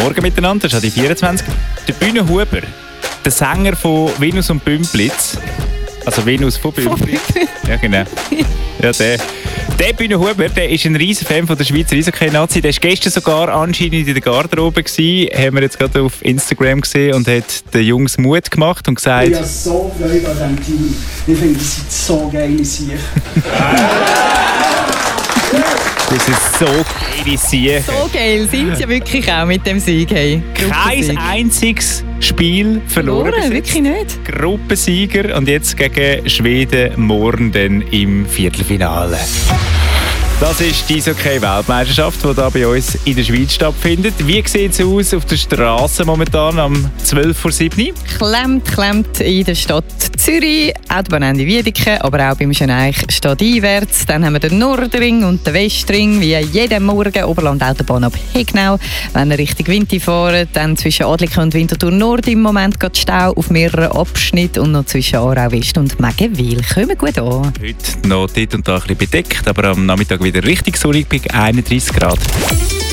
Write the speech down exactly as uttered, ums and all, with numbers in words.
Morgen miteinander, das ist die vierundzwanzig. Der Bühne Huber, der Sänger von Venus und Bümplitz. Also Venus von Bümplitz. Ja, genau. Ja, der. Der Bühne Huber, der ist ein riesen Fan von der Schweizer Eishockey-Nazi. Der war gestern sogar anscheinend in der Garderobe gewesen. Haben wir jetzt gerade auf Instagram gesehen und hat den Jungs Mut gemacht und gesagt... Ich habe so Freude an diesem Team. Ich finde, das sind so geile Siege. Das ist so geile Siege. So geil sind sie wirklich auch mit dem Sieg. Hey. Kein einziges Spiel verloren. Verloren, wirklich nicht. Gruppensieger und jetzt gegen Schweden morgen dann im Viertelfinale. Das ist die Eishockey-Weltmeisterschaft, die hier bei uns in der Schweiz stattfindet. Wie sieht es aus auf der Straße momentan am zwölf vor sieben? Klemmt, klemmt in der Stadt Zürich, Autobahnende Wiedeke, aber auch beim Schöneich stadteinwärts. Dann haben wir den Nordring und den Westring, wie jeden Morgen Oberland-Autobahn ab Hegnau. Wenn ihr Richtung Winti fahrt, dann zwischen Adliken und Winterthur Nord im Moment geht Stau auf mehreren Abschnitten und noch zwischen Aarau West und Meggenwil. Kommen gut an. Heute noch dort und da ein bisschen bedeckt, aber am Nachmittag wieder richtig sonnig bei einunddreißig Grad.